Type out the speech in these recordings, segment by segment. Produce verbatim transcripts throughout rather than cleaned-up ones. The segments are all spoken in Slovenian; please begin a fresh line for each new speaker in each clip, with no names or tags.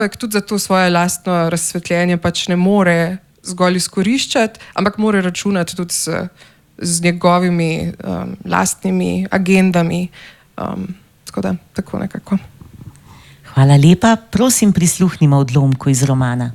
tudi za to svoje lastno razsvetljenje pač ne more zgolj izkoriščati, ampak mora računati tudi z, z njegovimi um, lastnimi agendami. Um, tako da, tako nekako.
Hvala lepa. Prosim, prisluhnimo odlomku iz romana.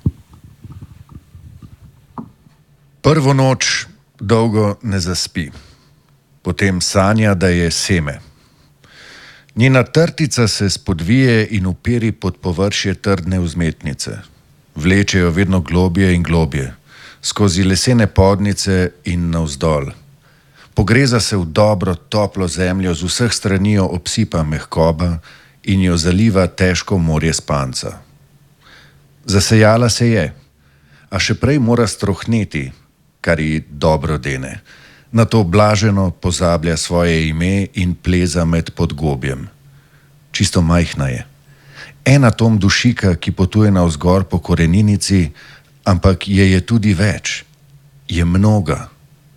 Prvo noč dolgo ne zaspi. Potem sanja, da je seme. Njena trtica se spodvije in uperi pod površje trdne vzmetnice. Vlečejo vedno globje in globje, skozi lesene podnice in navzdol. Pogreza se v dobro, toplo zemljo, z vseh strani jo obsipa mehkoba in jo zaliva težko morje spanca. Zasejala se je, a še prej mora strohneti, kar ji dobro dene. Nato blaženo pozablja svoje ime in pleza med podgobjem. Čisto majhna je. En atom dušika, ki potuje navzgor po koreninici, ampak je je tudi več. Je mnoga.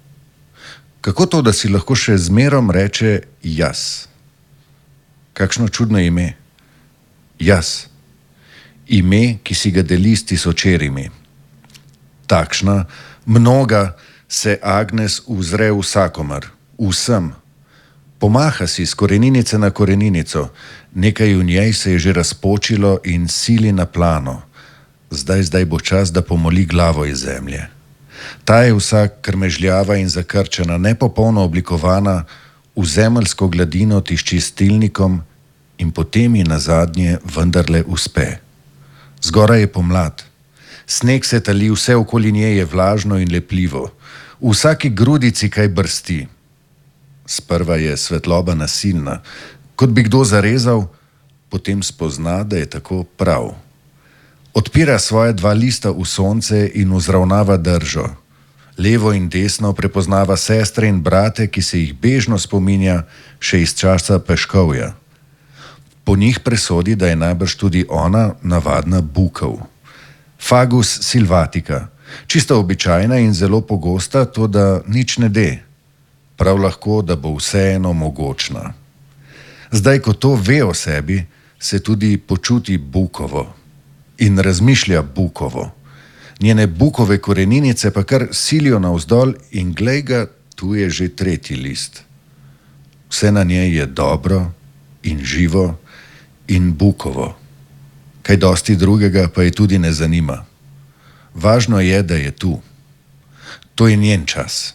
Kako to, da si lahko še zmerom reče jaz? Kakšno čudno ime. Jaz. Ime, ki si ga deli s tisočerimi. Takšna, mnoga, se Agnes uzre vsakomar, vsem. Pomaha si z koreninice na koreninico, nekaj v njej se je že razpočilo in sili na plano. Zdaj, zdaj bo čas, da pomoli glavo iz zemlje. Ta je vsa krmežljava in zakrčena, nepopolno oblikovana, v zemeljsko gladino tišči stilnikom in potem ji nazadnje vendarle uspe. Zgoraj je pomlad. Sneg se tali, vse okoli nje je vlažno in lepljivo. V vsaki grudici kaj brsti. Sprva je svetloba nasilna, kot bi kdo zarezal, potem spozna, da je tako prav. Odpira svoje dva lista v sonce in vzravnava držo. Levo in desno prepoznava sestre in brate, ki se jih bežno spominja še iz časa peškovja. Po njih presodi, da je najbrž tudi ona navadna bukov. Fagus silvatica, čisto običajna in zelo pogosta, to da nič ne de. Prav lahko, da bo vseeno mogočna. Zdaj, ko to ve o sebi, se tudi počuti bukovo in razmišlja bukovo. Njene bukove koreninice pa kar silijo navzdol in glej ga, tu je že tretji list. Vse na njej je dobro in živo in bukovo. Kaj dosti drugega pa je tudi ne zanima. Važno je, da je tu. To je njen čas.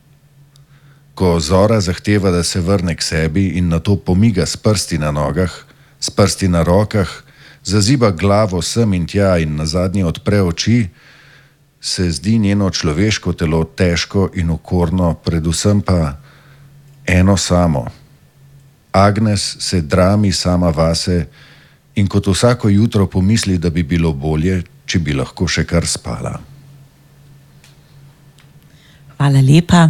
Ko Zora zahteva, da se vrne k sebi in nato pomiga s prsti na nogah, s prsti na rokah, zaziba glavo sem in tja in nazadnje odpre oči, se zdi njeno človeško telo težko in okorno, predvsem pa eno samo. Agnes se drami sama vase in kot vsako jutro pomisli, da bi bilo bolje, če bi lahko še kar spala.
Hvala lepa.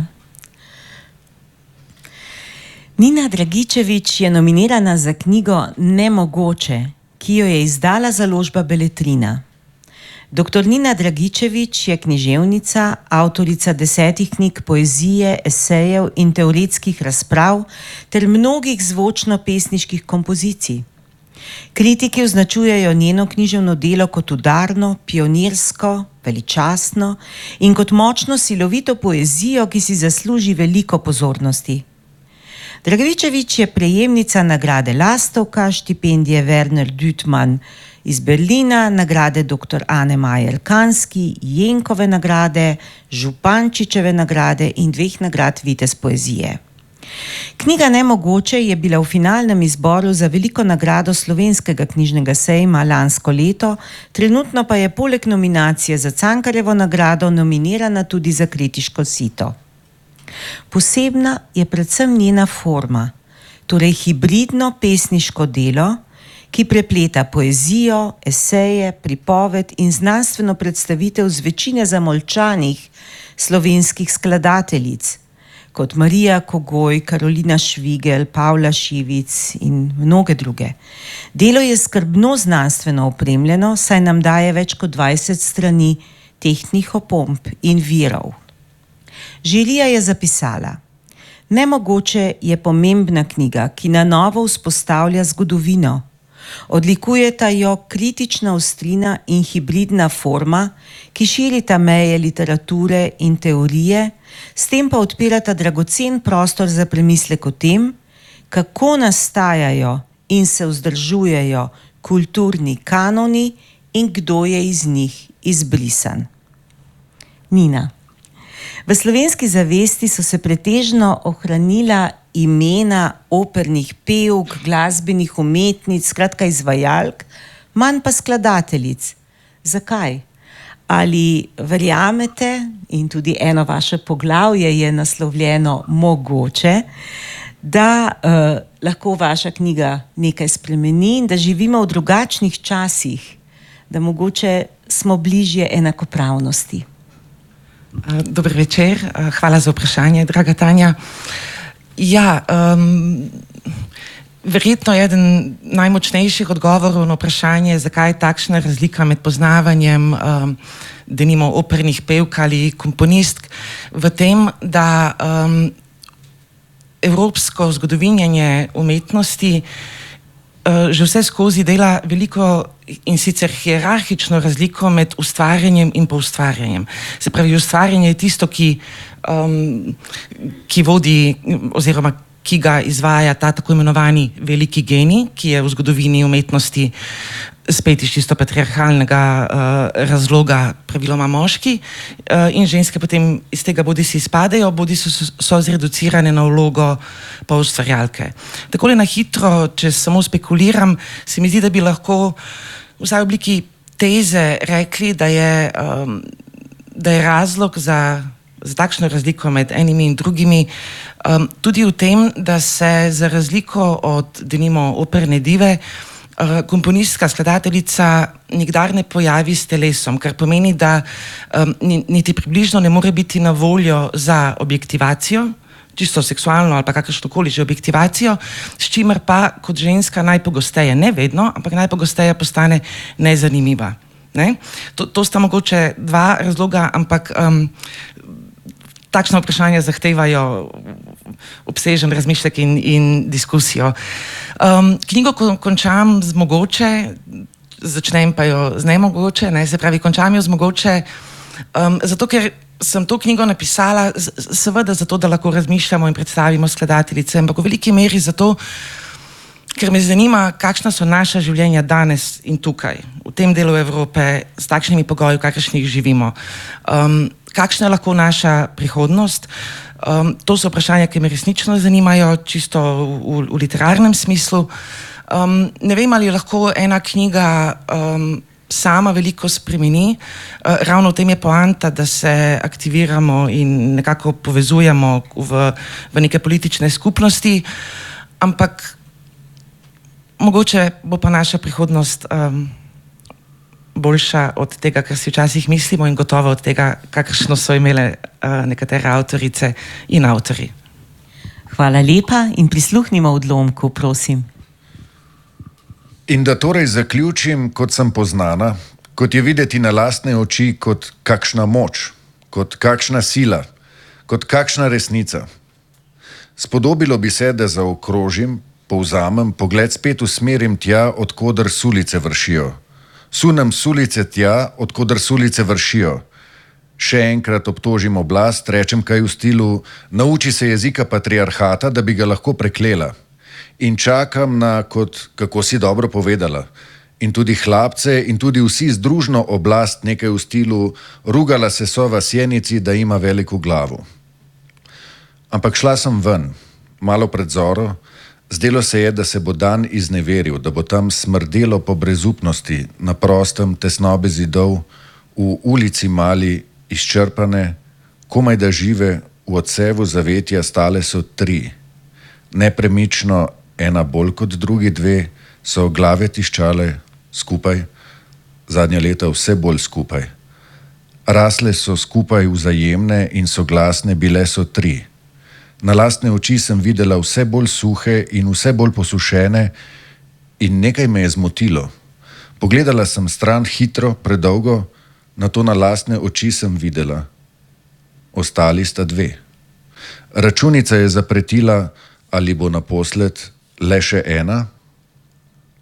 Nina Dragičević je nominirana za knjigo Nemogoče, ki jo je izdala založba Beletrina. Doktor Nina Dragičević je književnica, avtorica desetih knjig poezije, esejev in teoretskih razprav ter mnogih zvočno-pesniških kompozicij. Kritiki označujejo njeno književno delo kot udarno, pionirsko, veličastno in kot močno silovito poezijo, ki si zasluži veliko pozornosti. Dragičević je prejemnica nagrade Lastovka, štipendije Werner Dütmann iz Berlina, nagrade doktor Ane Majer-Kanski, Jenkove nagrade, Župančičeve nagrade in dveh nagrad Vitez poezije. Knjiga Nemogoče je bila v finalnem izboru za veliko nagrado Slovenskega knjižnega sejma lansko leto, trenutno pa je poleg nominacije za Cankarjevo nagrado nominirana tudi za kritiško sito. Posebna je predvsem njena forma, torej hibridno pesniško delo, ki prepleta poezijo, eseje, pripoved in znanstveno predstavitev z večine zamolčanih slovenskih skladateljic, kot Marija Kogoj, Karolina Švigelj, Pavla Šivic in mnoge druge. Delo je skrbno znanstveno opremljeno, saj nam daje več kot dvajset strani tehtnih opomb in virov. Žirija je zapisala: Nemogoče je pomembna knjiga, ki na novo vzpostavlja zgodovino, Odlikujeta jo kritična ostrina in hibridna forma, ki širita meje literature in teorije, s tem pa odpirata dragocen prostor za premislek o tem, kako nastajajo in se vzdržujejo kulturni kanoni in kdo je iz njih izbrisan. Nina. V slovenski zavesti so se pretežno ohranila imena opernih pevk, glasbenih umetnic, skratka izvajalk, manj pa skladateljic. Zakaj? Ali verjamete, in tudi eno vaše poglavje je naslovljeno Mogoče, da uh, lahko vaša knjiga nekaj spremeni in da živimo v drugačnih časih, da mogoče smo bližje enakopravnosti?
Dober večer, hvala za vprašanje, draga Tanja. Ja, um, verjetno je eden najmočnejših odgovorov na vprašanje, zakaj je takšna razlika med poznavanjem um, denimo opernih pevk ali komponistk v tem, da um, evropsko zgodovinjanje umetnosti uh, že vse skozi dela veliko in sicer hierarhično razliko med ustvarjanjem in poustvarjanjem. Se pravi, ustvarjanje je tisto, ki, um, ki vodi oziroma ki ga izvaja ta tako imenovani veliki genij, ki je v zgodovini umetnosti spet iz čisto patriarhalnega uh, razloga praviloma moški uh, in ženske potem iz tega bodi si izpadejo, bodi so, so zreducirane na vlogo poustvarjalke. Takole na hitro, če samo spekuliram, se mi zdi, da bi lahko v vsaj obliki teze rekli, da je, um, da je razlog za, za takšno razliko med enimi in drugimi um, tudi v tem, da se za razliko od denimo operne dive uh, komponistka, skladateljica nikdar ne pojavi s telesom, kar pomeni, da um, niti približno ne more biti na voljo za objektivacijo, čisto seksualno ali pa kakršnokoli že objektivacijo, s čimer pa kot ženska najpogosteje, ne vedno, ampak najpogosteje postane nezanimiva. Ne? To, to sta mogoče dva razloga, ampak um, takšna vprašanja zahtevajo obsežen razmišljek in, in diskusijo. Um, knjigo kon, končam z mogoče, začnem pa jo z nemogoče, ne? Se pravi, končam jo z mogoče, um, zato ker sem to knjigo napisala seveda zato, da lahko razmišljamo in predstavimo skladateljice, ampak v veliki meri zato, ker me zanima, kakšna so naša življenja danes in tukaj, v tem delu Evrope, s takšnimi pogoji, v kakršnih živimo. Um, kakšna je lahko naša prihodnost? Um, to so vprašanja, ki me resnično zanimajo, čisto v, v, v literarnem smislu. Um, ne vem, ali lahko ena knjiga um, sama veliko spremeni. Uh, ravno v tem je poanta, da se aktiviramo in nekako povezujemo v, v neke politične skupnosti, ampak mogoče bo pa naša prihodnost um, boljša od tega, kar si včasih mislimo in gotovo od tega, kakršno so imele uh, nekatere avtorice in avtori.
Hvala lepa in prisluhnimo odlomku, prosim.
In da torej zaključim, kot sem poznana, kot je videti na lastne oči, kot kakšna moč, kot kakšna sila, kot kakšna resnica. Spodobilo bi se, da zaokrožim, povzamem, pogled spet usmerim tja, odkoder sulice vršijo. Sunem sulice tja, odkoder sulice vršijo. Še enkrat obtožim oblast, rečem kaj v stilu, nauči se jezika patriarhata, da bi ga lahko preklela. In čakam na, kot, kako si dobro povedala, in tudi hlapce in tudi vsi združno oblast nekaj v stilu, rugala se sova sjenici, da ima veliko glavo. Ampak šla sem ven, malo pred zoro, zdelo se je, da se bo dan izneveril, da bo tam smrdelo po brezupnosti, na prostem tesnobe zidov, v ulici mali, izčrpane, komaj da žive, v odsevu zavetja stale so tri. Nepremično, ena bolj kot drugi dve, so glave tiščale skupaj, zadnja leta vse bolj skupaj. Rasle so skupaj vzajemne in soglasne, bile so tri. Na lastne oči sem videla vse bolj suhe in vse bolj posušene in nekaj me je zmotilo. Pogledala sem stran hitro, predolgo, nato na lastne oči sem videla. Ostali sta dve. Računica je zapretila, ali bo naposled le še ena.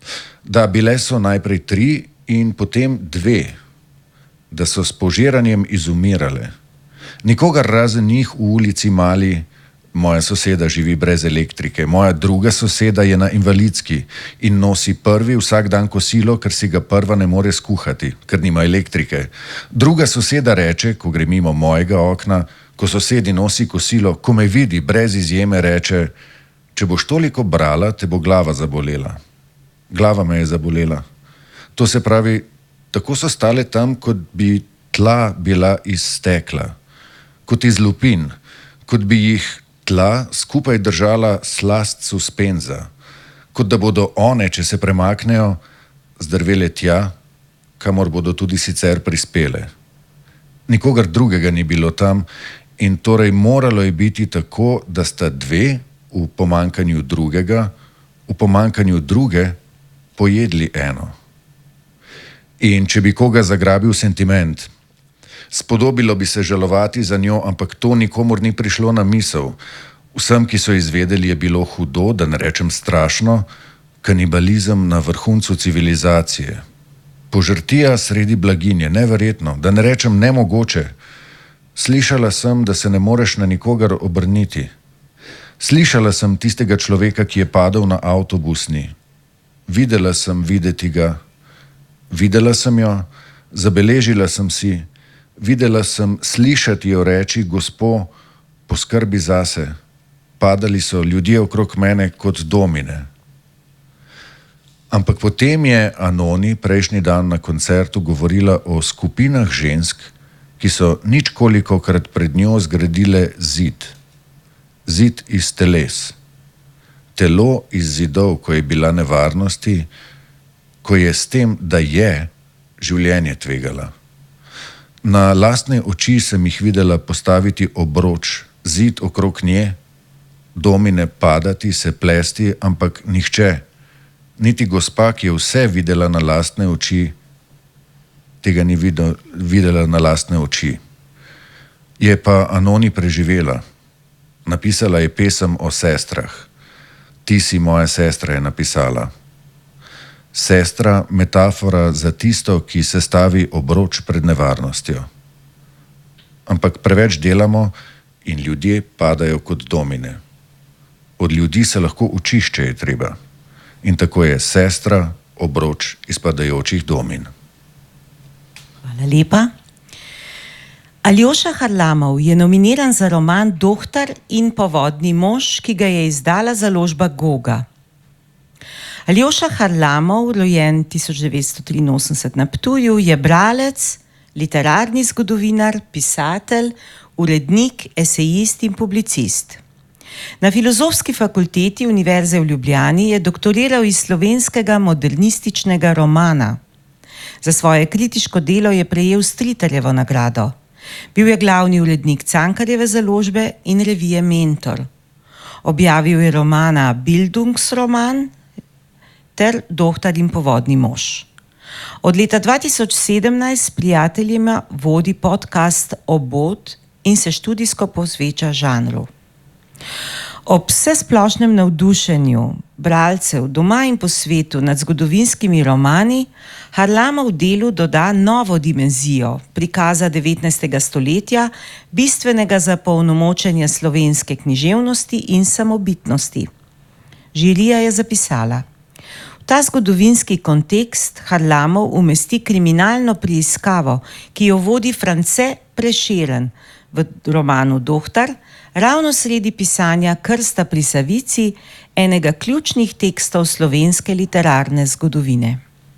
Da, bile so najprej tri in potem dve, da so s požiranjem izumirale. Nikogar razen njih v ulici Mali, moja soseda živi brez elektrike, moja druga soseda je na invalidski in nosi prvi vsak dan kosilo, ker si ga prva ne more skuhati, ker nima elektrike. Druga soseda reče, ko gre mimo mojega okna, ko sosedi nosi kosilo, ko me vidi, brez izjeme reče: če boš toliko brala, te bo glava zabolela. Glava me je zabolela. To se pravi, tako so stale tam, kot bi tla bila iz stekla, kot iz lupin, kot bi jih tla skupaj držala slast suspenza, kot da bodo one, če se premaknejo, zdrvele tja, kamor bodo tudi sicer prispele. Nikogar drugega ni bilo tam in torej moralo je biti tako, da sta dve v pomankanju drugega, v pomankanju druge pojedli eno. In če bi koga zagrabil sentiment, spodobilo bi se žalovati za njo, ampak to nikomur ni prišlo na misel. Vsem, ki so izvedeli, je bilo hudo, da ne rečem strašno, kanibalizem na vrhuncu civilizacije. Požrtija sredi blaginje, neverjetno, da ne rečem nemogoče. Slišala sem, da se ne moreš na nikogar obrniti. Slišala sem tistega človeka, ki je padel na avtobusni. Videla sem videti ga. Videla sem jo, zabeležila sem si, videla sem slišati jo reči: Gospo, poskrbi zase. Padali so ljudje okrog mene kot domine. Ampak potem je Anoni prejšnji dan na koncertu govorila o skupinah žensk, ki so ničkolikokrat pred njo zgradile zid. Zid iz teles. Telo iz zidov, ko je bila nevarnosti, ko je s tem, da je, življenje tvegala. Na lastne oči sem jih videla postaviti obroč, zid okrog nje, domine padati, se plesti, ampak nihče, niti gospa, ki je vse videla na lastne oči, tega ni videl, videla na lastne oči. Je pa Anoni preživela. Napisala je pesem o sestrah. Ti si moja sestra, je napisala. Sestra, metafora za tisto, ki se stavi obroč pred nevarnostjo. Ampak preveč delamo in ljudje padajo kot domine. Od ljudi se lahko učiš, če je treba. In tako je sestra, obroč izpadajočih domin.
Hvala lepa. Aljoša Harlamov je nominiran za roman Dohtar in povodni mož, ki ga je izdala založba Goga. Aljoša Harlamov, rojen tisoč devetsto triinosemdeset na Ptuju, je bralec, literarni zgodovinar, pisatelj, urednik, esejist in publicist. Na Filozofski fakulteti Univerze v Ljubljani je doktoriral iz slovenskega modernističnega romana. Za svoje kritiško delo je prejel Stritarjevo nagrado. Bil je glavni urednik Cankarjeve založbe in revije Mentor. Objavil je romana Bildungsroman ter Dohtar in povodni mož. Od leta dva tisoč sedemnajst s prijateljima vodi podcast Obod in se študijsko posveča žanru. Ob vsesplošnem navdušenju bralcev doma in po svetu nad zgodovinskimi romani Harlamov delu doda novo dimenzijo prikaza devetnajstega stoletja, bistvenega za polnomočenje slovenske književnosti in samobitnosti. Žirija je zapisala: v ta zgodovinski kontekst Harlamov umesti kriminalno preiskavo, ki jo vodi France Prešeren v romanu Dohtar, ravno sredi pisanja Krsta pri Savici, enega ključnih tekstov slovenske literarne zgodovine.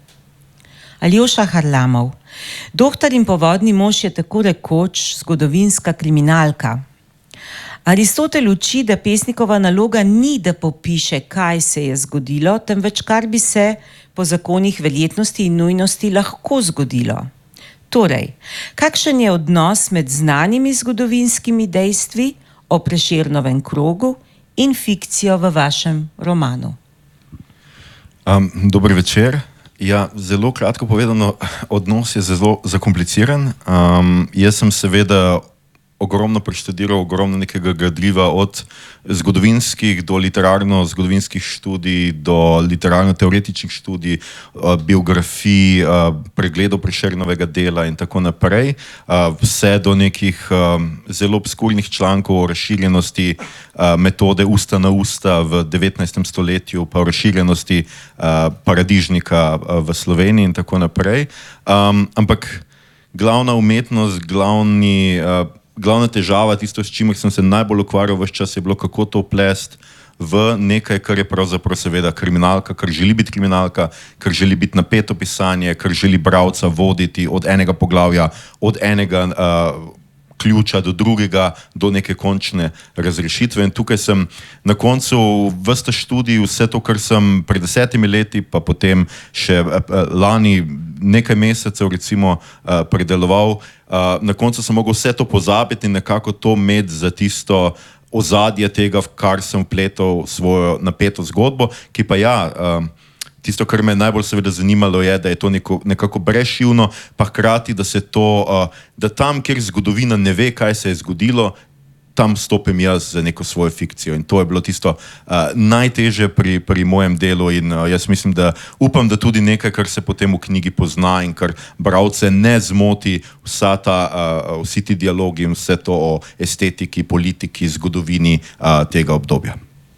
Aljoša Harlamov. Dohtar in povodni mož je tako rekoč zgodovinska kriminalka. Aristotel uči, da pesnikova naloga ni, da popiše, kaj se je zgodilo, temveč kar bi se po zakonih verjetnosti in nujnosti lahko zgodilo. Torej, kakšen je odnos med znanimi zgodovinskimi dejstvi o Prešernovem krogu in fikcijo v vašem romanu?
Um, dober večer. Ja, zelo kratko povedano, odnos je zelo zakompliciran. Um, jaz sem seveda ogromno preštudiral, ogromno nekega gradiva, od zgodovinskih do literarno-zgodovinskih študij, do literarno-teoretičnih študij, biografij, pregledov Prešernovega dela in tako naprej, vse do nekih zelo obskurnih člankov o razširjenosti metode usta na usta v devetnajstem stoletju, pa o razširjenosti paradižnika v Sloveniji in tako naprej. Ampak glavna umetnost, glavni Glavna težava, tisto, s čimer sem se najbolj ukvarjal ves čas, je bilo, kako to vplesti v nekaj, kar je pravzaprav seveda kriminalka, kar želi biti kriminalka, kar želi biti napeto pisanje, kar želi bralca voditi od enega poglavja, od enega uh, ključa do drugega, do neke končne razrešitve. In tukaj sem na koncu ves ta študij, vse to, kar sem pred desetimi leti, pa potem še uh, lani nekaj mesecev recimo uh, predeloval, uh, na koncu sem mogel vse to pozabiti in nekako to imeti za tisto ozadje tega, v kar sem vpletal svojo napeto zgodbo, ki pa ja, uh, tisto, kar me najbolj seveda zanimalo, je, da je to neko, nekako brezšivno, pa hkrati, da se to, uh, da tam, kjer zgodovina ne ve, kaj se je zgodilo, tam stopim jaz za neko svojo fikcijo. In to je bilo tisto uh, najtežje pri, pri mojem delu in uh, jaz mislim, da upam, da tudi nekaj, kar se potem v knjigi pozna in kar bralce ne zmoti, vsa ta, uh, vsi ti dialogi in vse to o estetiki, politiki, zgodovini uh, tega obdobja.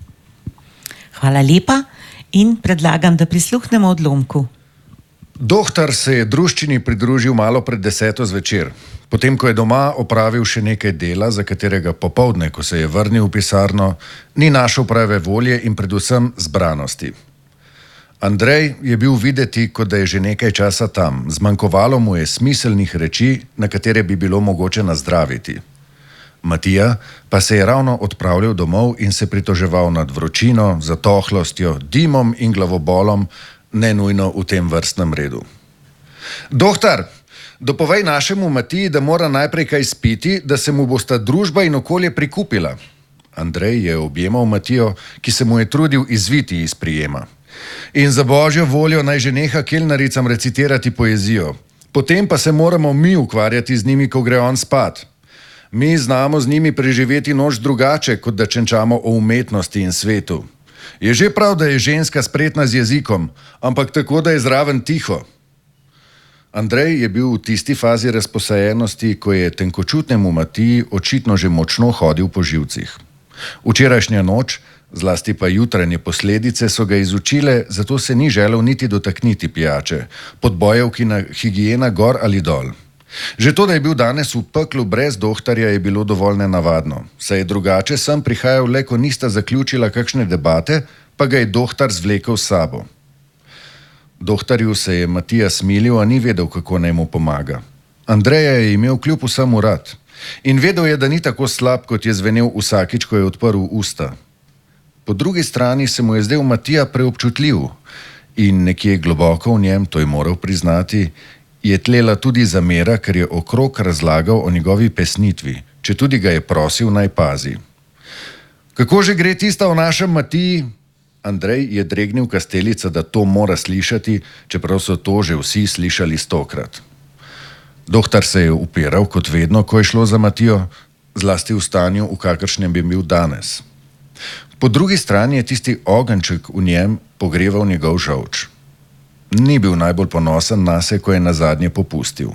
Hvala lepa. In predlagam, da prisluhnemo odlomku.
Dohtar se je druščini pridružil malo pred deseto zvečer, potem ko je doma opravil še nekaj dela, za katerega popoldne, ko se je vrnil v pisarno, ni našel prave volje in predvsem zbranosti. Andrej je bil videti, kot da je že nekaj časa tam, zmanjkovalo mu je smiselnih reči, na katere bi bilo mogoče nazdraviti. Matija pa se je ravno odpravljal domov in se pritoževal nad vročino, zatohlostjo, dimom in glavobolom, ne nujno v tem vrstnem redu. Dohtar, dopovej našemu Matiji, da mora najprej kaj spiti, da se mu bosta družba in okolje prikupila. Andrej je objemal Matijo, ki se mu je trudil izviti iz prijema. In za božjo voljo naj že neha kelnaricam recitirati poezijo. Potem pa se moramo mi ukvarjati z njimi, ko gre on spat. Mi znamo z njimi preživeti noč drugače, kot da čenčamo o umetnosti in svetu. Je že prav, da je ženska spretna z jezikom, ampak tako, da je zraven tiho. Andrej je bil v tisti fazi razposajenosti, ko je tenkočutnemu Matiji očitno že močno hodil po živcih. Včerajšnja noč, zlasti pa jutranje posledice, so ga izučile, zato se ni želel niti dotakniti pijače, podbojevkina higiena gor ali dol. Že to, da je bil danes v peklu brez dohtarja, je bilo dovolj nenavadno, saj je drugače sem prihajal le, ko nista zaključila kakšne debate, pa ga je dohtar zvlekel s sabo. Dohtarju se je Matija smilil, a ni vedel, kako naj mu pomaga. Andreja je imel kljub vsemu rad in vedel je, da ni tako slab, kot je zvenel vsakič, ko je odprl usta. Po drugi strani se mu je zdel Matija preobčutljiv in nekje globoko v njem, to je moral priznati, je tlela tudi zamera, ker je okrog razlagal o njegovi pesnitvi, če tudi ga je prosil naj pazi. Kako že gre tista o našem Matiji? Andrej je dregnil Kastelica, da to mora slišati, čeprav so to že vsi slišali stokrat. Dohtar se je upiral kot vedno, ko je šlo za Matijo, zlasti v stanju, v kakršnem bi bil danes. Po drugi strani je tisti ogenček v njem pogreval njegov žolč. Ni bil najbolj ponosen nase, ko je nazadnje popustil.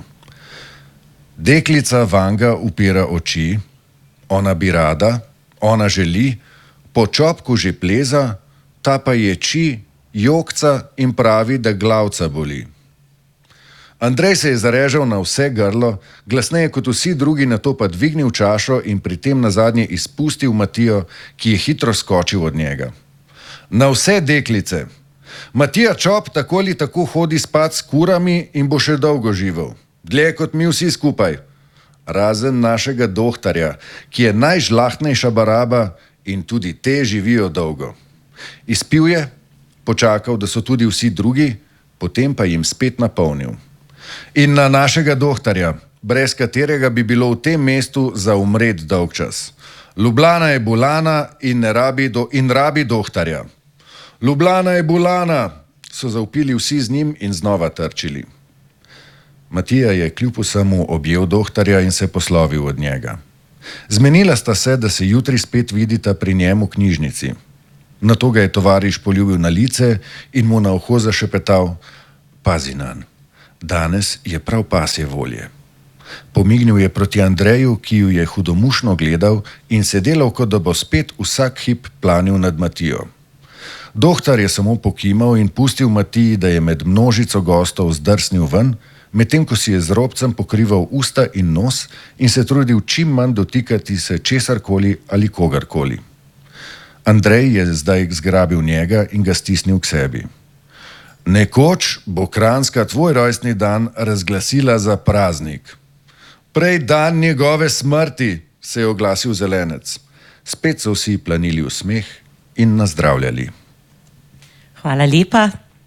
Deklica vanga upira oči, ona bi rada, ona želi, po čopku že pleza, ta pa ječi, jokca in pravi, da glavca boli. Andrej se je zarežal na vse grlo, glasneje kot vsi drugi, nato pa dvignil čašo in pri tem nazadnje izpustil Matijo, ki je hitro skočil od njega. Na vse deklice! Matija Čop tako ali tako hodi spat s kurami in bo še dolgo živel. Dlje kot mi vsi skupaj. Razen našega dohtarja, ki je najžlahtnejša baraba in tudi te živijo dolgo. Izpil je, počakal, da so tudi vsi drugi, potem pa jim spet napolnil. In na našega dohtarja, brez katerega bi bilo v tem mestu za umret dolgčas. Ljubljana je bolana in, ne rabi, do, in rabi dohtarja. Ljubljana je bolana, so zavpili vsi z njim in znova trčili. Matija je kljub vsemu objel dohtarja in se poslovil od njega. Zmenila sta se, da se jutri spet vidita pri njemu v knjižnici. Nato ga je tovariš poljubil na lice in mu na uho zašepetal: pazi nan, danes je prav pasje volje. Pomignil je proti Andreju, ki ju je hudomušno gledal in se delal, kot da bo spet vsak hip planil nad Matijo. Dohtar je samo pokimal in pustil Matiji, da je med množico gostov zdrsnil ven, medtem ko si je z robcem pokrival usta in nos in se trudil čim manj dotikati se česarkoli ali kogarkoli. Andrej je zdaj zgrabil njega in ga stisnil k sebi. Nekoč bo Kranjska tvoj rojstni dan razglasila za praznik. Prej dan njegove smrti, se je oglasil Zelenec. Spet so vsi planili v smeh in nazdravljali.
Hvala lepa.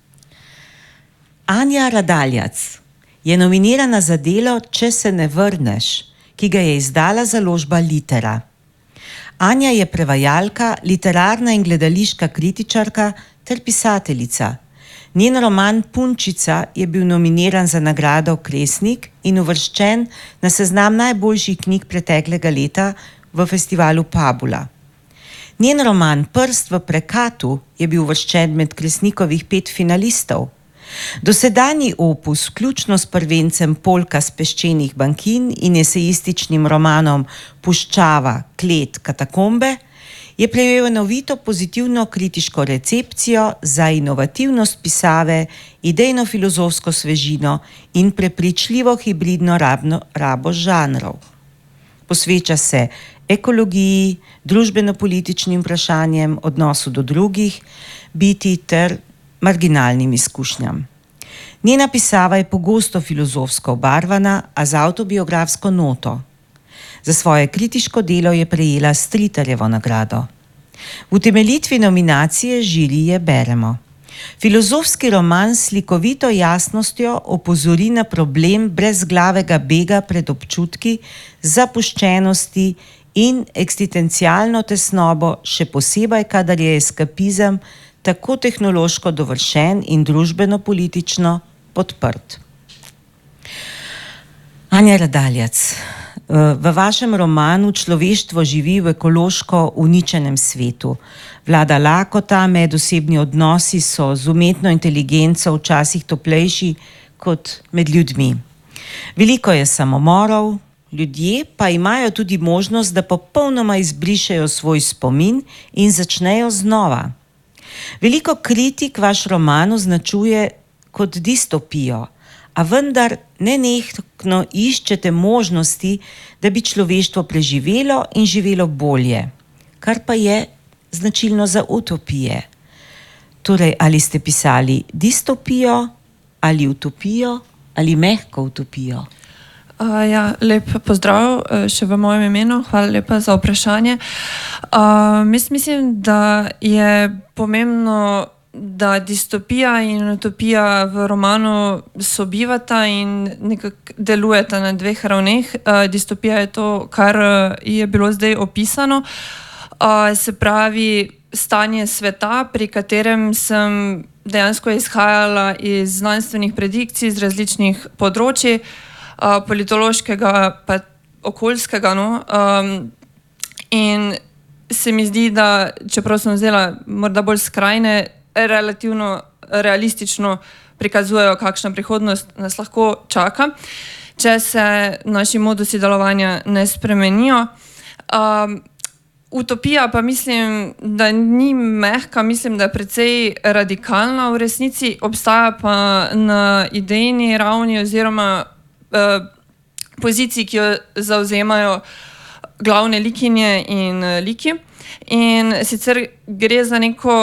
Anja Radaljac je nominirana za delo Če se ne vrneš, ki ga je izdala založba Litera. Anja je prevajalka, literarna in gledališka kritičarka ter pisateljica. Njen roman Punčica je bil nominiran za nagrado Kresnik in uvrščen na seznam najboljših knjig preteklega leta v festivalu Pabula. Njen roman Prst v prekatu je bil uvrščen med Kresnikovih pet finalistov. Dosedanji opus, vključno s prvencem Polka s peščenih bankin in esejističnim romanom Puščava, klet, katakombe, je prejel enovito pozitivno kritiško recepcijo za inovativnost pisave, idejno-filozofsko svežino in prepričljivo hibridno rabno, rabo žanrov. Posveča se ekologiji, družbeno-političnim vprašanjem, odnosu do drugih, biti ter marginalnim izkušnjam. Njena pisava je pogosto filozofsko obarvana, a z avtobiografsko noto. Za svoje kritiško delo je prejela Stritarjevo nagrado. V utemeljitvi nominacije žirije beremo: filozofski roman s slikovito jasnostjo opozori na problem brezglavega bega pred občutki, zapuščenosti in eksistencialno tesnobo, še posebej, kadar je eskapizem tako tehnološko dovršen in družbeno-politično podprt. Anja Radaljac, v vašem romanu človeštvo živi v ekološko uničenem svetu. Vlada lakota, medosebni odnosi so z umetno inteligenco včasih toplejši kot med ljudmi. Veliko je samomorov, ljudje pa imajo tudi možnost, da popolnoma izbrišejo svoj spomin in začnejo znova. Veliko kritik vaš roman označuje kot distopijo, a vendar nenehno iščete možnosti, da bi človeštvo preživelo in živelo bolje, kar pa je značilno za utopije. Torej, ali ste pisali distopijo, ali utopijo, ali mehko utopijo?
Uh, ja, lep pozdrav še v mojem imenu, hvala lepa za vprašanje. Uh, mis, mislim, da je pomembno, da distopija in utopija v romanu sobivata in nekako delujeta na dveh ravneh. Uh, distopija je to, kar je bilo zdaj opisano, uh, se pravi stanje sveta, pri katerem sem dejansko izhajala iz znanstvenih predikcij z različnih področij, Uh, politološkega pa okoljskega, no, um, in se mi zdi, da čeprav sem vzela morda bolj skrajne, relativno realistično prikazujejo, kakšna prihodnost nas lahko čaka, če se naši modusi delovanja ne spremenijo. Um, utopija pa mislim, da ni mehka, mislim, da je precej radikalna v resnici, obstaja pa na idejni ravni oziroma poziciji, ki jo zauzemajo glavne likinje in liki. In sicer gre za neko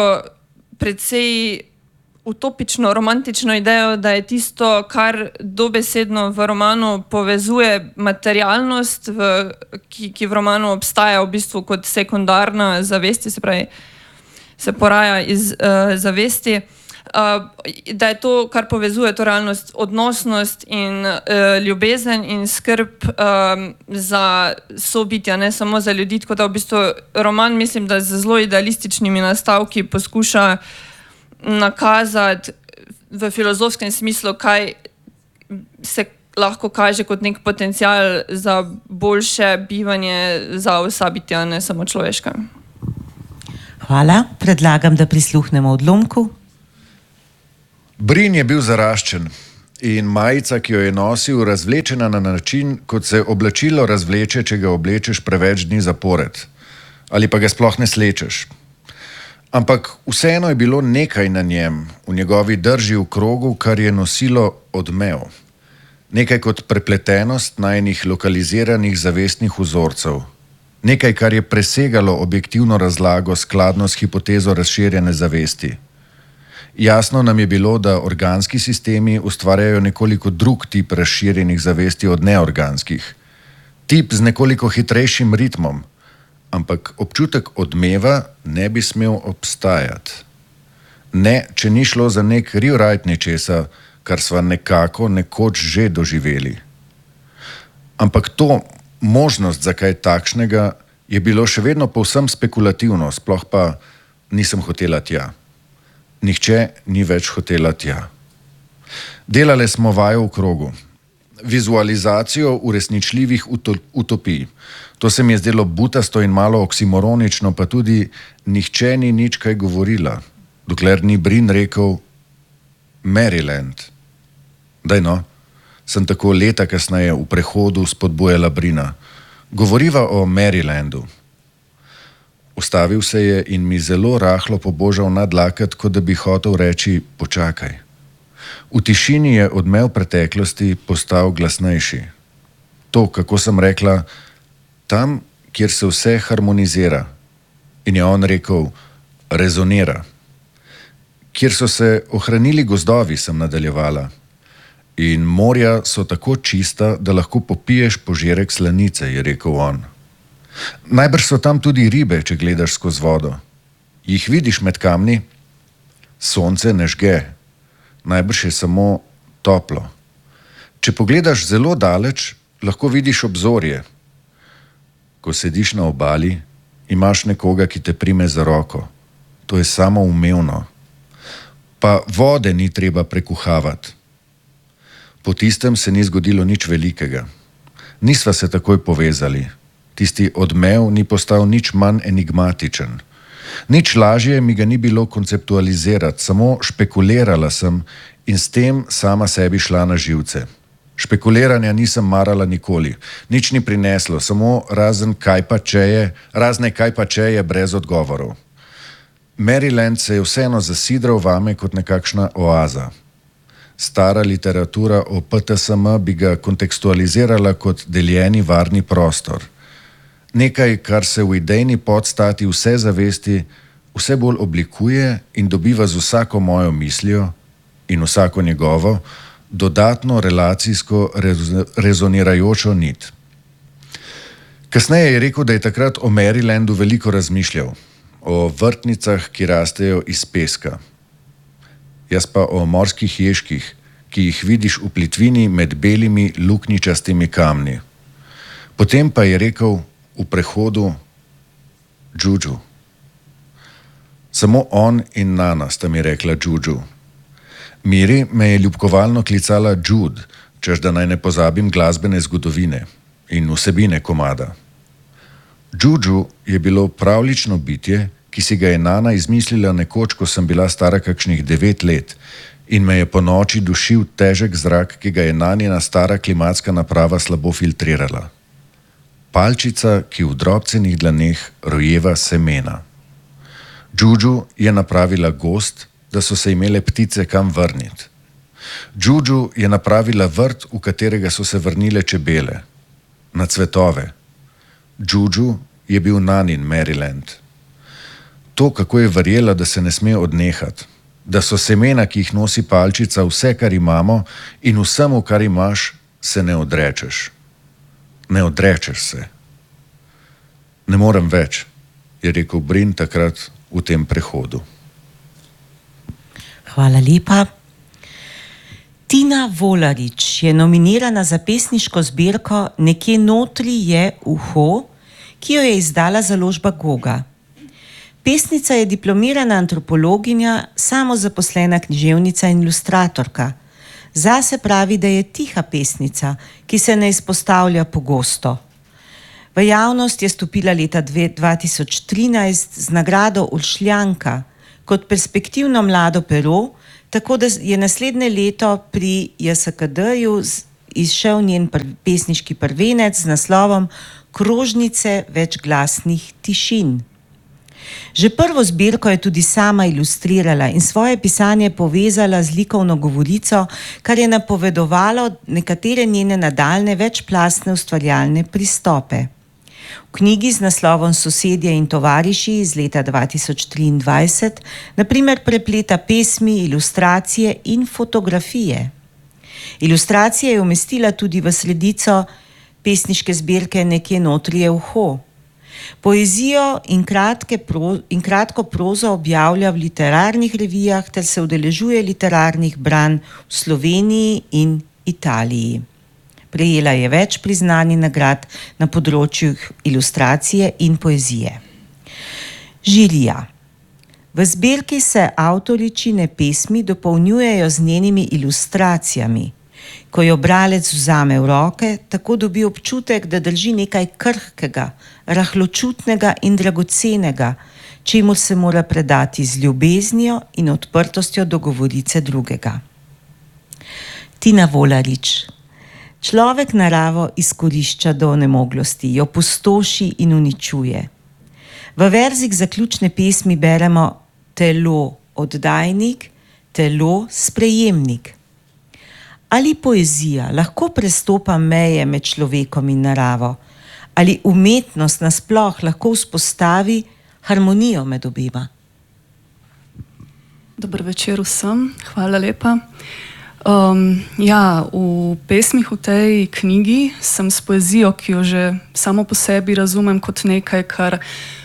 precej utopično, romantično idejo, da je tisto, kar dobesedno v romanu povezuje materialnost, v, ki, ki v romanu obstaja v bistvu kot sekundarna zavesti, se pravi, se poraja iz uh, zavesti. Uh, da je to, kar povezuje to realnost, odnosnost in uh, ljubezen in skrb um, za sobitja, ne samo za ljudi, tako da v bistvu roman, mislim, da z zelo idealističnimi nastavki poskuša nakazati v filozofskem smislu, kaj se lahko kaže kot nek potencial za boljše bivanje za vsa bitja, ne samo človeška.
Hvala. Predlagam, da prisluhnemo odlomku.
Brin je bil zaraščen in majica, ki jo je nosil, razvlečena na način, kot se oblačilo razvleče, če ga oblečeš preveč dni zapored. Ali pa ga sploh ne slečeš. Ampak vseeno je bilo nekaj na njem, v njegovi drži v krogu, kar je nosilo odmev. Nekaj kot prepletenost najinih lokaliziranih zavestnih vzorcev. Nekaj, kar je presegalo objektivno razlago skladno s hipotezo razširjene zavesti. Jasno nam je bilo, da organski sistemi ustvarjajo nekoliko drug tip razširjenih zavesti od neorganskih. Tip z nekoliko hitrejšim ritmom, ampak občutek odmeva ne bi smel obstajati. Ne, če ni šlo za nek rewrite nečesa, kar sva nekako nekoč že doživeli. Ampak to, možnost za kaj takšnega, je bilo še vedno povsem spekulativno, sploh pa nisem hotela tja. Nihče ni več hotela tja. Delale smo vajo v krogu. Vizualizacijo uresničljivih utopij. To se mi je zdelo butasto in malo oksimoronično, pa tudi nihče ni nič kaj govorila, dokler ni Brin rekel Maryland. Daj no, sem tako leta kasneje v prehodu spodbujala Brina. Govoriva o Marylandu. Ustavil se je in mi zelo rahlo pobožal nad laket, kot da bi hotel reči počakaj. V tišini je odmev preteklosti postal glasnejši. To, kako sem rekla, tam, kjer se vse harmonizira. In je on rekel, rezonira. Kjer so se ohranili gozdovi, sem nadaljevala. In morja so tako čista, da lahko popiješ požirek slanice, je rekel on. Najbrž so tam tudi ribe, če gledaš skozi vodo. Jih vidiš med kamni? Sonce ne žge. Najbrž je samo toplo. Če pogledaš zelo daleč, lahko vidiš obzorje. Ko sediš na obali, imaš nekoga, ki te prime za roko. To je samoumevno. Pa vode ni treba prekuhavati. Po tistem se ni zgodilo nič velikega. Nisva se takoj povezali. Tisti odmev ni postal nič manj enigmatičen. Nič lažje mi ga ni bilo konceptualizirati, samo špekulirala sem in s tem sama sebi šla na živce. Špekuliranja nisem marala nikoli. Nič ni prineslo, samo razen kaj pa če je, razne kaj pa če je brez odgovorov. Maryland se je vseeno zasidral vame kot nekakšna oaza. Stara literatura o P T S M bi ga kontekstualizirala kot deljeni varni prostor. Nekaj, kar se v idejni podstati vse zavesti, vse bolj oblikuje in dobiva z vsako mojo mislijo in vsako njegovo dodatno relacijsko rezonirajočo nit. Kasneje je rekel, da je takrat o Marylandu veliko razmišljal, o vrtnicah, ki rastejo iz peska. Jaz pa o morskih ježkih, ki jih vidiš v plitvini med belimi luknjičastimi kamni. Potem pa je rekel v prehodu Džudžu. Samo on in Nana sta mi rekla Džudžu. Miri me je ljubkovalno klicala Džud, češ da naj ne pozabim glasbene zgodovine in vsebine komada. Džudžu je bilo pravlično bitje, ki si ga je Nana izmislila nekoč, ko sem bila stara kakšnih devet let in me je po noči dušil težek zrak, ki ga je Nanina stara klimatska naprava slabo filtrirala. Palčica, ki v drobcenih dlaneh rojeva semena. Džudžu je napravila gozd, da so se imele ptice kam vrniti. Džudžu je napravila vrt, v katerega so se vrnile čebele. Na cvetove. Džudžu je bil Nanin Maryland. To, kako je verjela, da se ne sme odnehati, da so semena, ki jih nosi palčica, vse, kar imamo in vsemu, kar imaš, se ne odrečeš. Ne odrečeš se. Ne morem več, je rekel Brin takrat v tem prehodu.
Hvala lepa. Tina Volarič je nominirana za pesniško zbirko Nekje notri je uho, ki jo je izdala založba Goga. Pesnica je diplomirana antropologinja, samozaposlena književnica in ilustratorka. Zase pravi, da je tiha pesnica, ki se ne izpostavlja pogosto. V javnost je stopila leta dva tisoč trinajst z nagrado Uršljanka kot perspektivno mlado pero, tako da je naslednje leto pri J S K D-ju izšel njen pesniški prvenec z naslovom Krožnice večglasnih tišin. Že prvo zbirko je tudi sama ilustrirala in svoje pisanje povezala z likovno govorico, kar je napovedovalo nekatere njene nadaljne večplastne ustvarjalne pristope. V knjigi z naslovom Sosedje in tovariši iz leta dva tisoč triindvajset na primer prepleta pesmi, ilustracije in fotografije. Ilustracije je umestila tudi v sredico pesniške zbirke Nekje notri je uho. Poezijo in, kratke pro, in kratko prozo objavlja v literarnih revijah ter se udeležuje literarnih branj v Sloveniji in Italiji. Prejela je več priznanj in nagrad na področju ilustracije in poezije. Žirija. V zbirki se avtoričine pesmi dopolnjujejo z njenimi ilustracijami. Ko jo bralec vzame v roke, tako dobi občutek, da drži nekaj krhkega, rahločutnega in dragocenega, čemu se mora predati z ljubeznijo in odprtostjo do govorice drugega. Tina Volarič. Človek naravo izkorišča do onemoglosti, jo pustoši in uničuje. V verzih zaključne pesmi beremo telo oddajnik, telo sprejemnik. Ali poezija lahko prestopa meje med človekom in naravo? Ali umetnost nasploh lahko vzpostavi harmonijo med obima?
Dober večer vsem, hvala lepa. Um, ja, v pesmih v tej knjigi sem s poezijo, ki jo že samo po sebi razumem kot nekaj, kar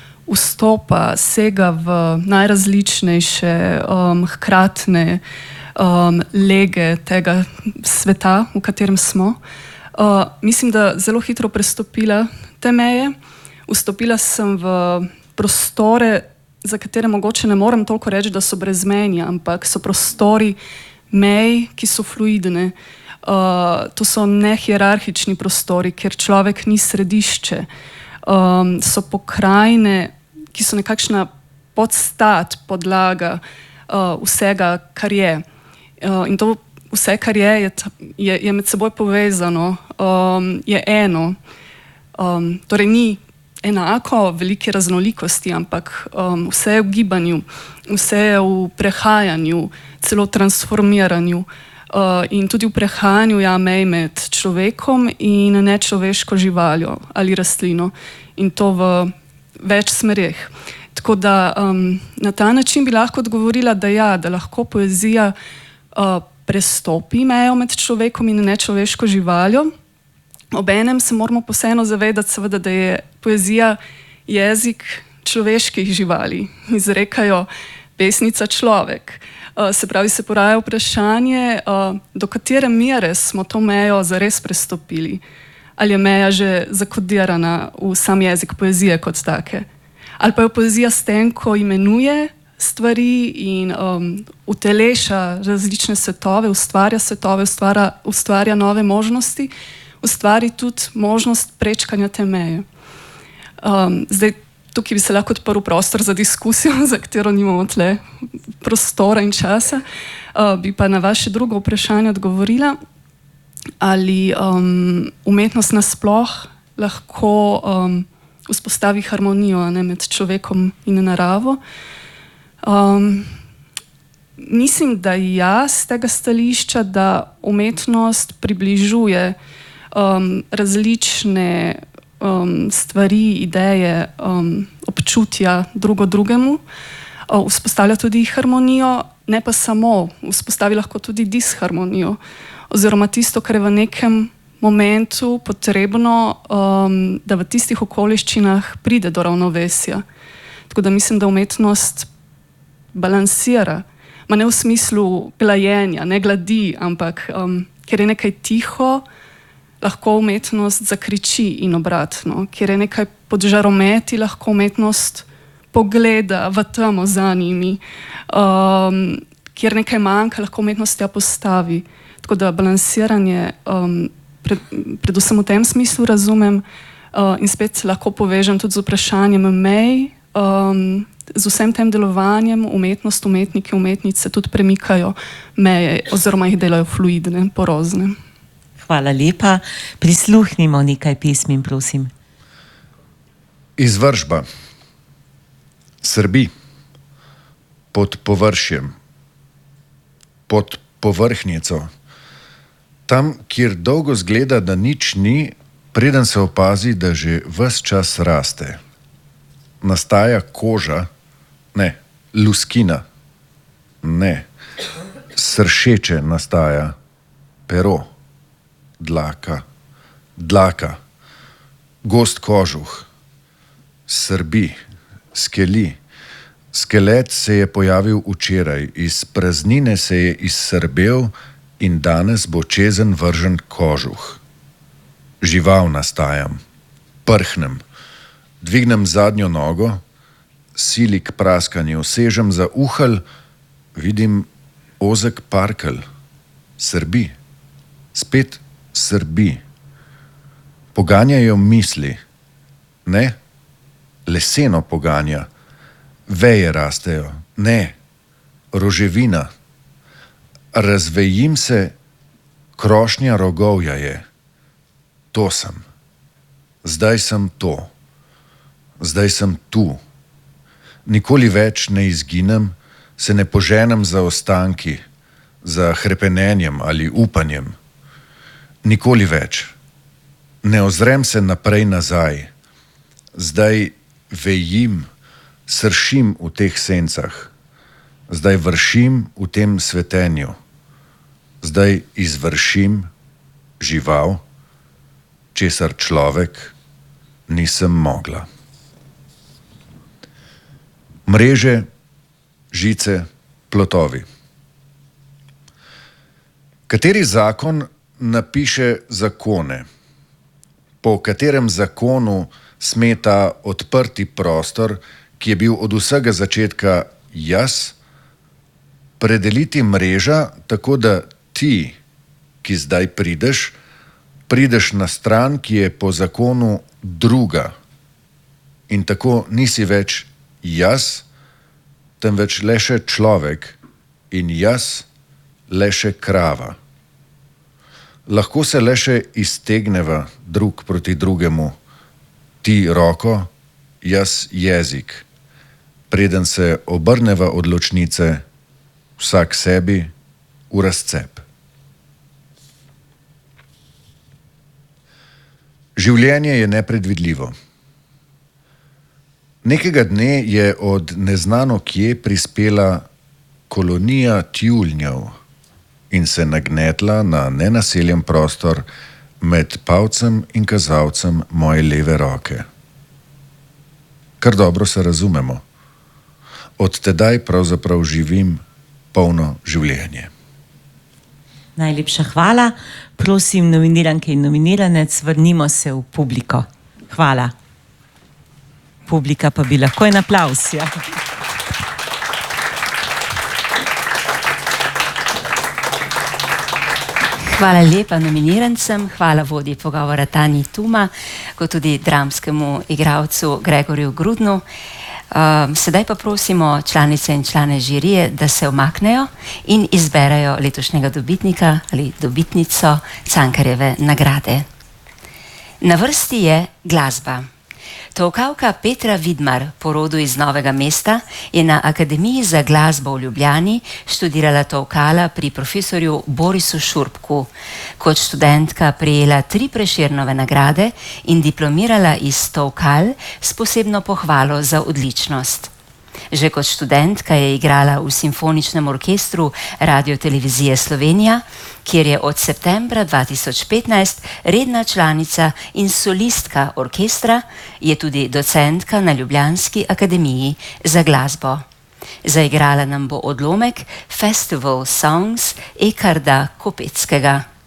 vstopa, sega v najrazličnejše um, hkratne um, lege tega sveta, v katerem smo. Uh, mislim, da zelo hitro prestopila te meje. Vstopila sem v prostore, za katere mogoče ne morem toliko reči, da so brezmenja, ampak so prostori mej, ki so fluidne. Uh, to so nehierarhični prostori, kjer človek ni središče. Um, so pokrajine, ki so nekakšna podstat, podlaga uh, vsega, kar je. Uh, in to vse, kar je, je, je, je med seboj povezano, um, je eno. Um, torej ni enako velike raznolikosti, ampak um, vse je v gibanju, vse je v prehajanju, celo transformiranju uh, in tudi v prehajanju ja, mej med človekom in nečloveško živaljo ali rastlino in to v več smereh. Tako da um, na ta način bi lahko odgovorila, da ja, da lahko poezija uh, prestopi mejo med človekom in nečloveško živaljo. Obenem se moramo posebno zavedati, seveda, da je poezija jezik človeških živali. Izrekajo pesnica človek. Uh, se pravi, se poraja vprašanje, uh, do katere mere smo to mejo zares prestopili. Ali je meja že zakodirana v sam jezik poezije kot take. Ali pa je poezija s tem, ko imenuje stvari in um, uteleša različne svetove, ustvarja svetove, ustvarja, ustvarja nove možnosti, ustvari tudi možnost prečkanja te meje. Um, zdaj, tukaj bi se lahko odprl prostor za diskusijo, za katero nimamo tle prostora in časa. Uh, bi pa na vaše drugo vprašanje odgovorila, ali um, umetnost nasploh lahko um, vzpostavi harmonijo ne, med človekom in naravo. Um, mislim, da ja, z tega stališča, da umetnost približuje Um, različne um, stvari, ideje, um, občutja drugo drugemu, uh, vzpostavlja tudi harmonijo, ne pa samo, vzpostavi lahko tudi disharmonijo, oziroma tisto, kar je v nekem momentu potrebno, um, da v tistih okoliščinah pride do ravnovesja. Tako da mislim, da umetnost balansira, ma ne v smislu glajenja, ne gladi, ampak um, ker je nekaj tiho, lahko umetnost zakriči in obratno. Kjer je nekaj pod žarometi, lahko umetnost pogleda v temo za njimi. Um, kjer nekaj manjka, lahko umetnost ja postavi. Tako da balansiranje um, pred, predvsem v tem smislu razumem uh, in spet se lahko povežem tudi z vprašanjem mej. Um, z vsem tem delovanjem umetnost, umetniki, umetnice tudi premikajo meje oziroma jih delajo fluidne, porozne.
Hvala lepa. Prisluhnimo nekaj pesmim, prosim.
Izvršba. Srbi. Pod površjem. Pod povrhnjico. Tam, kjer dolgo zgleda, da nič ni, preden se opazi, da že ves čas raste. Nastaja koža, ne, luskina, ne, sršeče nastaja, pero, dlaka, dlaka, gost kožuh, srbi, skeli. Skelet se je pojavil včeraj, iz praznine se je izsrbel in danes bo čezen vržen kožuh. Žival nastajam, prhnem, dvignem zadnjo nogo, sili k praskanju, sežem za uhelj, vidim ozek parkelj, srbi, spet srbi. Poganjajo misli, ne, leseno poganja, veje rastejo, ne, roževina. Razvejim se, krošnja rogovja je. To sem. Zdaj sem to. Zdaj sem tu. Nikoli več ne izginem, se ne poženem za ostanki, za hrepenenjem ali upanjem. Nikoli več. Ne ozrem se naprej nazaj. Zdaj vejim, sršim v teh sencah. Zdaj vršim v tem svetenju. Zdaj izvršim žival, česar človek nisem mogla. Mreže, žice, plotovi. Kateri zakon napiše zakone? Po katerem zakonu sme ta odprti prostor, ki je bil od vsega začetka jaz, predeliti mreža, tako da ti, ki zdaj prideš, prideš na stran, ki je po zakonu druga. In tako nisi več jaz, temveč le še človek in jaz le še krava. Lahko se le še iztegneva drug proti drugemu, ti roko, jaz jezik, preden se obrneva od ločnice, vsak sebi v razcep. Življenje je nepredvidljivo. Nekega dne je od neznano kje prispela kolonija tjulnjev in se nagnetla na nenaseljen prostor med palcem in kazalcem moje leve roke. Kar dobro se razumemo. Od tedaj pravzaprav živim polno življenje.
Najlepša hvala. Prosim, nominiranke in nominiranec, vrnimo se v publiko. Hvala. Publika pa bi lahko en aplavz. Ja.
Hvala lepa nominirancem, hvala vodji pogovora Tanji Tuma, kot tudi dramskemu igralcu Gregorju Grudnu. Uh, sedaj pa prosimo članice in člane žirije, da se umaknejo in izberejo letošnjega dobitnika ali dobitnico Cankarjeve nagrade. Na vrsti je glasba. Tolkavka Petra Vidmar, po rodu iz Novega mesta, je na Akademiji za glasbo v Ljubljani študirala tolkala pri profesorju Borisu Šurbku. Kot študentka prejela tri Prešernove nagrade in diplomirala iz tolkal s posebno pohvalo za odličnost. Že kot študentka je igrala v Simfoničnem orkestru Radiotelevizije Slovenija, kjer je od septembra dva tisoč petnajst redna članica in solistka orkestra, je tudi docentka na Ljubljanski akademiji za glasbo. Zaigrala nam bo odlomek Festival Songs Ekarda Kopeckega.